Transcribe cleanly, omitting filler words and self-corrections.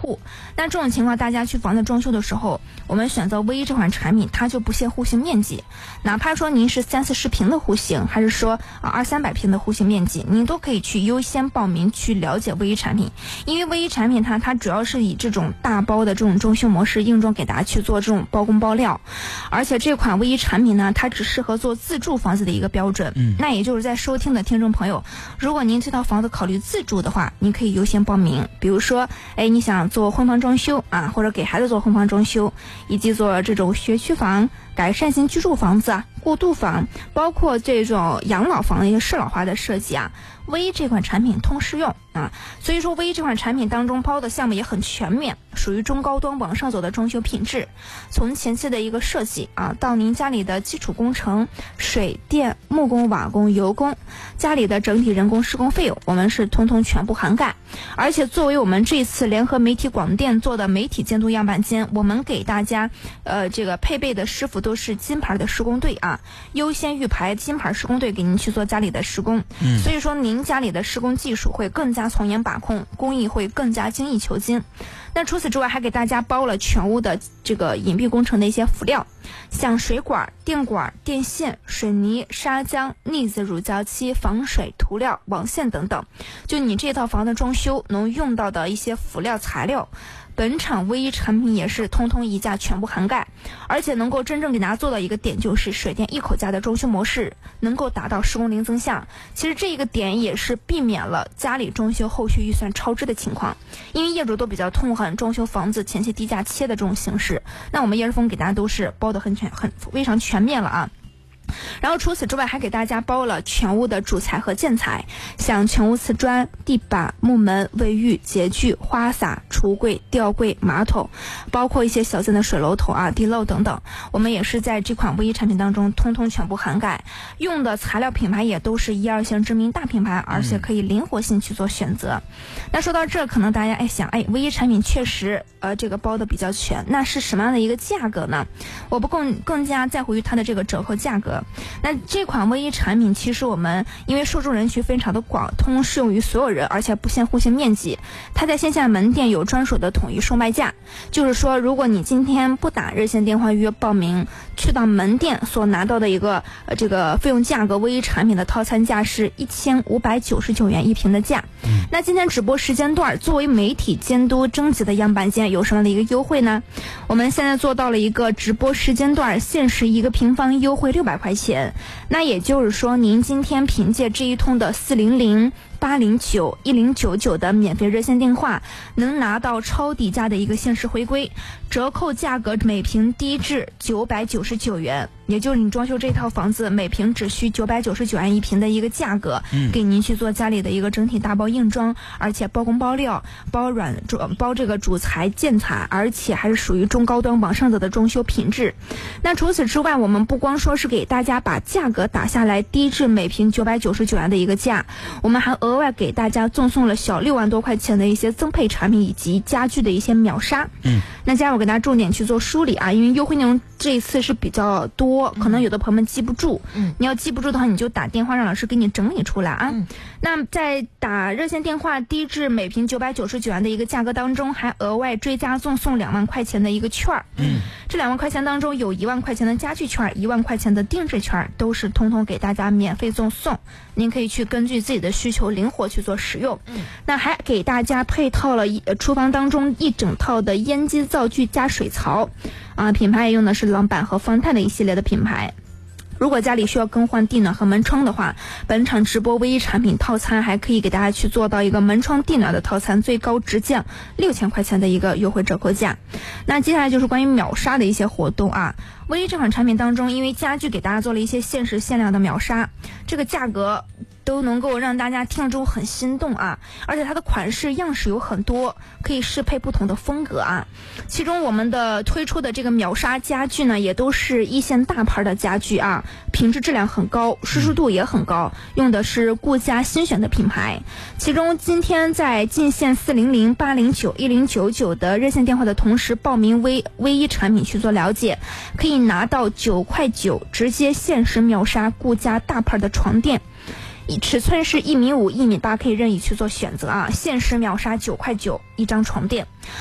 户。那这种情况，大家去房子装修的时候，我们选择威这款产品，它就不限户型面积，哪怕说您是30-40平的户型，还是说200-300平的户型面积，您都可以去优先报名去了解威产品。因为威产品它主要是以这种大包的这种装修模式硬装给大家去做这种包工包料，而且这款威产品呢，它只适合做自住房子的一个标准。那也就是在收听的听众朋友，如果您这套房子考虑自住的话，您可以优先报名。比如说你想做婚房装修啊，或者给孩子做婚房装修，以及做这种学区房、改善型居住房子过渡房，包括这种养老房的一些适老化的设计啊，威这款产品通适用啊。所以说威这款产品当中包的项目也很全面，属于中高端往上走的装修品质。从前期的一个设计啊，到您家里的基础工程、水电、木工、瓦工、油工，家里的整体人工施工费用，我们是通通全部涵盖。而且作为我们这次联合媒体广电做的媒体监督样板间，我们给大家这个配备的师傅都是金牌的施工队啊，优先预排金牌施工队给您去做家里的施工。所以说您家里的施工技术会更加从严把控，工艺会更加精益求精。那除此之外，还给大家包了全屋的这个隐蔽工程的一些辅料，像水管、电管、电线、水泥、砂浆、腻子、乳胶漆、防水涂料、网线等等，就你这套房子装修能用到的一些辅料材料，本场威产品也是通通一价全部涵盖。而且能够真正给大家做到一个点，就是水电一口价的装修模式，能够达到施工零增项。其实这一个点也是避免了家里装修后续预算超支的情况，因为业主都比较痛恨装修房子前期低价切的这种形式，那我们叶之峰给大家都是包得非常全面了啊。然后除此之外，还给大家包了全屋的主材和建材，像全屋瓷砖、地板、木门、卫浴、洁具、花洒、橱柜、吊柜、马桶，包括一些小件的水龙头啊、地漏等等，我们也是在这款威产品当中通通全部涵盖。用的材料品牌也都是1、2线知名大品牌，而且可以灵活性去做选择。那说到这，可能大家想，威产品确实这个包的比较全，那是什么样的一个价格呢？我不更加在乎于它的这个折扣价格。那这款威产品其实我们因为受众人群非常的广，通适用于所有人，而且不限户型面积。它在线下门店有专属的统一售卖价，就是说如果你今天不打热线电话预约报名，去到门店所拿到的一个这个费用价格，威产品的套餐价是1599元一瓶的价。那今天直播时间段作为媒体监督征集的样板间有什么样的一个优惠呢？我们现在做到了一个直播时间段限时1个平方优惠600块钱。那也就是说，您今天凭借这一通的400-809-1099的免费热线电话，能拿到超低价的一个限时回归，折扣价格每平低至999元，也就是你装修这套房子每平只需999元一平的一个价格，给您去做家里的一个整体大包硬装，而且包工包料、包这个主材建材，而且还是属于中高端往上走的装修品质。那除此之外，我们不光说是给大家把价格打下来，低至每平999元的一个价，我们还额外给大家赠送了小6万多块钱的一些增配产品以及家具的一些秒杀。那接下来我给大家重点去做梳理啊，因为优惠内容这一次是比较多，可能有的朋友们记不住，你要记不住的话，你就打电话让老师给你整理出来啊。那在打热线电话低至每平999元的一个价格当中，还额外追加赠送2万块钱的一个券。这2万块钱当中有1万块钱的家具券、1万块钱的定制券，都是通通给大家免费赠送，您可以去根据自己的需求灵活去做使用。那还给大家配套了厨房当中一整套的烟机灶具加水槽啊，品牌也用的是朗板和方太的一系列的品牌。如果家里需要更换地暖和门窗的话，本场直播唯一产品套餐还可以给大家去做到一个门窗地暖的套餐，最高直降6000块钱的一个优惠折扣价。那接下来就是关于秒杀的一些活动啊。唯一这款产品当中，因为家具给大家做了一些限时限量的秒杀，这个价格都能够让大家听了之后很心动啊，而且它的款式样式有很多，可以适配不同的风格啊。其中我们的推出的这个秒杀家具呢，也都是1线大牌的家具啊，品质质量很高，舒适度也很高，用的是顾家新选的品牌。其中今天在进线400-809-1099的热线电话的同时报名唯一产品去做了解，可以拿到9块9直接限时秒杀顾家大牌的床垫，尺寸是1.5米、1.8米，可以任意去做选择啊，限时秒杀9块9一张床垫。